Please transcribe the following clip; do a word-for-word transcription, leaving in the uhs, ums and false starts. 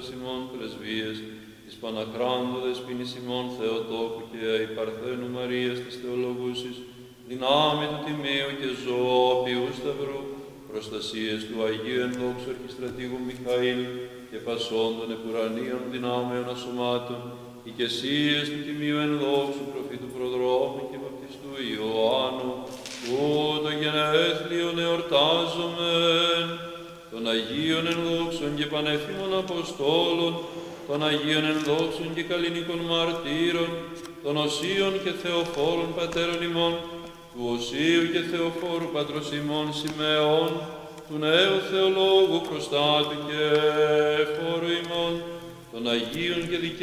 πατέρας ημών πρεσβείες, της Παναχράντου δεσποίνης ημών Θεοτόκου και η Παρθένου Μαρίας της Θεολογούσης, δυνάμει του τιμίου και ζωοποιού σταυρού, προστασίες του Αγίου Ενδόξου Αρχιστρατήγου Μιχαήλ και πασών των επουρανίων δυνάμεων ασωμάτων, οικεσίες του τιμίου Ενδόξου προφήτου Προδρόμου και βαπτιστού Ιωάννου, που το γενέθλιον εορτάζομεν, των Αγίων Ενδόξων και Πανεφήμων Αποστόλων, των Αγίων Ενδόξων και Καλλινικών Μαρτύρων, των Οσίων και Θεοφόρων Πατέρων ημών, του Οσίου και Θεοφόρου Πατρος ημών Σιμεών, του νέου Θεολόγου Προστάτου και Φόρου ημών, των Αγίων και Δικαίων